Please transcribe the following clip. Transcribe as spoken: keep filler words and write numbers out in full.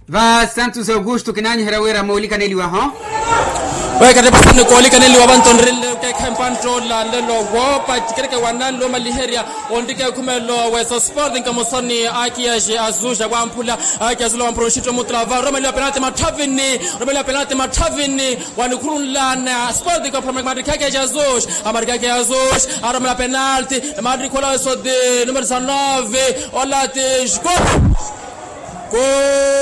va Santos Augusto kinani herawera maulika neliwa ha wa ka re pasane ko le kanele wa banton re ke campantrol la le lo go pa tikereke wana lo maliheria ondike khumelo wesa sport nkamosoni akiyaje azusha kwa mpula akiyazula wa proshito mutlava roma le penalty mathavini roma le penalty mathavini wanikhululana sport ka promagmatic kake jazush amarika ke azush aroma le penalty madri kola so de numero nove olate go go